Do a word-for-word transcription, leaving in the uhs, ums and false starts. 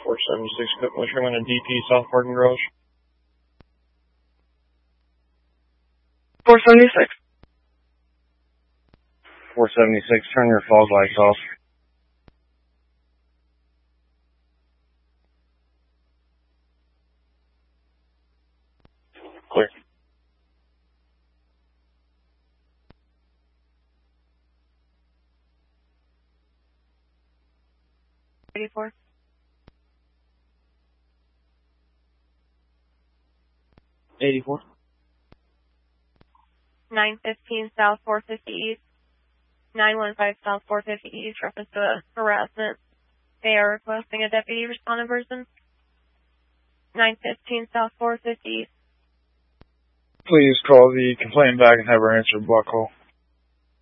four seventy-six, Sherman and D P, South Parking Garage. four seventy-six. four seventy-six, turn your fog lights off. Clear. eighty-four. eighty-four. nine fifteen South four fifty East. nine one five South four fifty East, reference to harassment. They are requesting a deputy respond in person. nine fifteen South four fifty East. Please call the complainant back and have her answer block call.